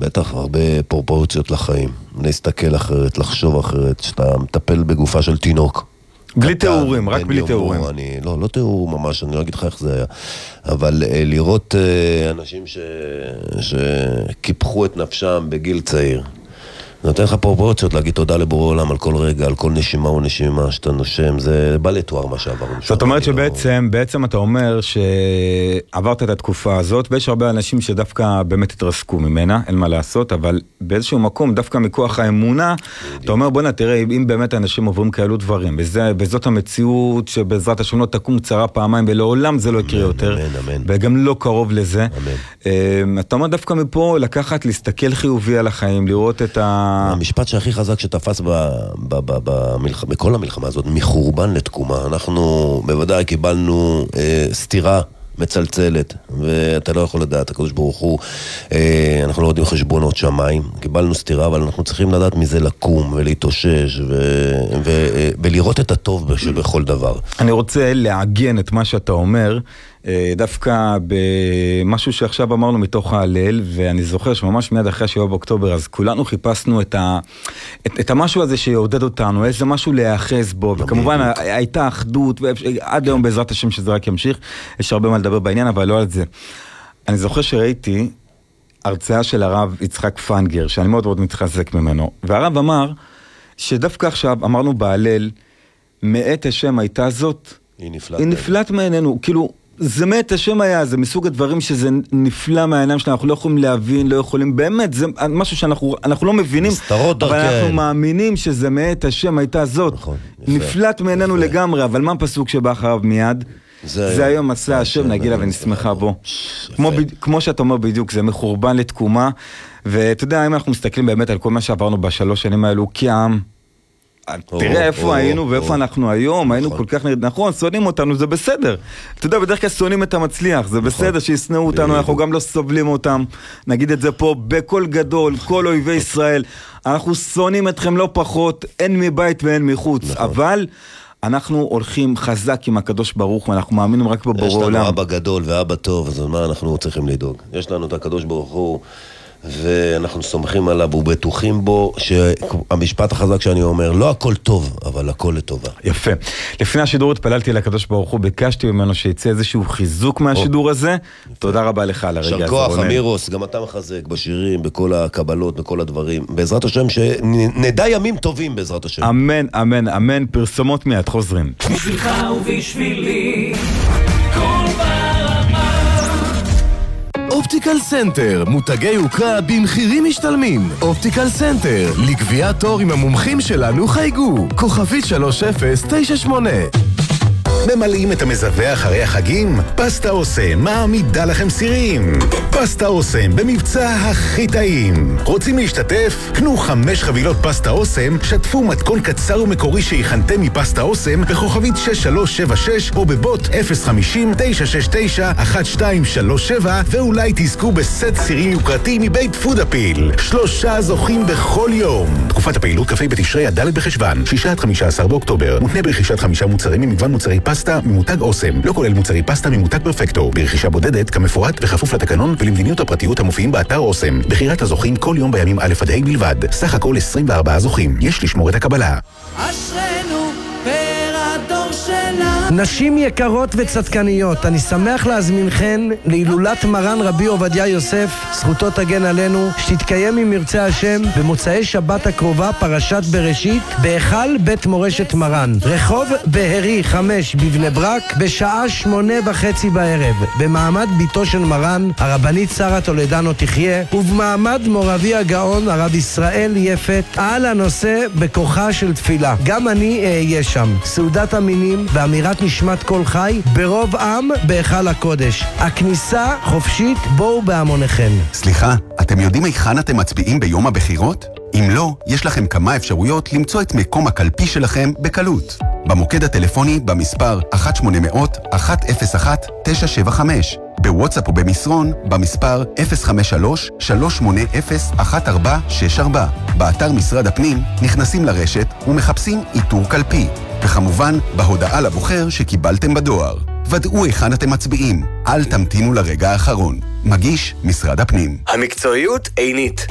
בטח, הרבה פרופורציות לחיים. להסתכל אחרת, לחשוב אחרת, שאתה מטפל בגופה של תינוק. בלי תיאורים, רק בלי תיאורים. לא תיאור ממש, אני לא אגיד לך איך זה היה. אבל לראות אנשים שקיפחו את נפשם בגיל צעיר. נותן לך פרופורציות להגיד תודה לבורא עולם על כל רגע, על כל נשימה ונשימה שאתה נושם, זה בא לתואר מה שעברנו. זאת אומרת שבעצם אתה אומר שעברת את התקופה הזאת, ויש הרבה אנשים שדווקא באמת התרסקו ממנה, אין מה לעשות, אבל באיזשהו מקום, דווקא מכוח האמונה, אתה אומר בוא נתראה, אם באמת אנשים עוברים כאלו דברים, וזאת המציאות שבעזרת השם לא תקום צרה פעמיים, ולעולם זה לא יקרה יותר, וגם לא קרוב לזה. אתה אומר דווקא מפה לקחת, להסתכל חיובי על החיים, לראות את המשפט שהכי חזק שתפס בכל המלחמה הזאת, מחורבן לתקומה. אנחנו בוודאי קיבלנו סתירה מצלצלת, ואתה לא יכול לדעת, הקדוש ברוך הוא, אנחנו לא יודעים חשבונות שמיים, קיבלנו סתירה, אבל אנחנו צריכים לדעת מזה לקום ולהתאושש ולראות את הטוב שבכל דבר. אני רוצה לעגן את מה שאתה אומר, דווקא במשהו שעכשיו אמרנו מתוך ההלל, ואני זוכר שממש מיד אחרי 7 באוקטובר, אז כולנו חיפשנו את המשהו הזה שיעודד אותנו, איזה משהו להיאחז בו, וכמובן הייתה אחדות, ועד היום בעזרת השם שזה רק ימשיך, יש הרבה מה לדבר בעניין, אבל לא על זה. אני זוכר שראיתי הרצאה של הרב יצחק פנגר, שאני מאוד מאוד מתחזק ממנו, והרב אמר שדווקא עכשיו אמרנו בהלל, מאת השם הייתה זאת, היא נפלט מעינינו, כאילו, זה מת השם היה, זה מסוג הדברים שזה נפלא מהעיניים שלנו, אנחנו לא יכולים להבין, לא יכולים, באמת, זה משהו שאנחנו לא מבינים, אבל אנחנו מאמינים שזה מת השם הייתה זאת, נפלט מעינינו לגמרי, אבל מה הפסוק שבא אחריו מיד? זה היום עשה השם, נגילה ונשמחה בו. כמו שאתה אומר בדיוק, זה מחורבן לתקומה, ואתה יודע, אם אנחנו מסתכלים באמת על כל מה שעברנו בשלוש שנים האלו, כעם, תראה איפה היינו ואיפה אנחנו היום, היינו כל כך נכון, שונאים אותנו, זה בסדר. אתה יודע, בדרך כלל שונאים את המצליח, זה בסדר שיסנאו אותנו, אנחנו גם לא סובלים אותם. נגיד את זה פה בכל גדול, כל אויבי ישראל, אנחנו שונאים אתכם לא פחות, אין מבית ואין מחוץ, אבל אנחנו הולכים חזק עם הקדוש ברוך הוא, אנחנו מאמינים רק בבורא עולם. יש לנו אבא גדול ואבא טוב, אז מה אנחנו צריכים לדאוג? יש לנו את הקדוש ברוך הוא, ואנחנו סומכים עליו ובטוחים בו, שהמשפט החזק שאני אומר, לא הכל טוב, אבל הכל לטובה. יפה. לפני השידור התפללתי לקדוש ברוך הוא, ביקשתי ממנו שיצא איזשהו חיזוק מהשידור הזה. תודה רבה לך על הרגע הזה. שרקוח, אמירוס, גם אתה מחזק בשירים, בכל הקבלות, בכל הדברים. בעזרת השם, שנדע ימים טובים בעזרת השם. אמן, אמן, אמן. פרסומות מיד חוזרים. בשבילך ובשבילי, כל אופטיקל סנטר, מותגי יוקרה במחירים משתלמים. אופטיקל סנטר, לקביעת תור עם המומחים שלנו חייגו. כוכבית 3098. ממלאים את המזווה אחרי החגים? פסטה אוסם מעמידה לכם סירים. פסטה אוסם במבצע הכי טעים. רוצים להשתתף? קנו 5 חבילות פסטה אוסם, שתפו מתכון קצר ומקורי שהכנתם מפסטה אוסם בכוכבית 6376 או בבוט 050-969-1237 ואולי תזכו בסט סירים יוקרתי מבית פודאפיל. 3 זוכים בכל יום. תקופת הפעילות כ"ה בתשרי עד ד' בחשוון, 6-15 באוקטובר. מותנה ברכישת 5 מוצרים ממגוון מוצרי פסטה ממותג אוסם, לא כולל מוצרי פסטה ממותג פרפקטו, ברכישה בודדת כמפורט בכפוף לתקנון ולמדיניות הפרטיות המופיעים באתר אוסם. בחירת הזוכים כל יום בימים א' עד ה' בלבד. סך הכל 24 זוכים. יש לשמור את הקבלה. אשרנו פר הדור שלנו. נשים יקרות וצדקניות, אני שמח להזמינכן להילולת מרן רבי עובדיה יוסף, זכותו תגן עלינו, שתתקיים עם מרצה השם במוצאי שבת הקרובה, פרשת בראשית, בהיכל בית מורשת מרן, רחוב בהרי 5 בבני ברק, בשעה 8:30 בערב, במעמד ביתו של מרן, הרבנית שרה טולדנו תחיה, ובמעמד מורבי הגאון הרב ישראל יפת, על הנושא בכוחה של תפילה. גם אני אהיה שם. סעודת המינים ואמירת נשמת כל חי ברוב עם בהיכל הקודש. הכניסה חופשית, בואו בהמוניכם. סליחה, אתם יודעים היכן אתם מצביעים ביום הבחירות? אם לא, יש לכם כמה אפשרויות למצוא את מקום הקלפי שלכם בקלות. במוקד הטלפוני במספר 1-800-101-975, בוואטסאפ או במסרון במספר 053-380-1464, באתר משרד הפנים נכנסים לרשת ומחפשים איתור קלפי, וכמובן בהודעה לבוחר שקיבלתם בדואר. ודאו היכן אתם מצביעים, אל תמתינו לרגע האחרון. מגיש משרד הפנים. המקצועיות עינית.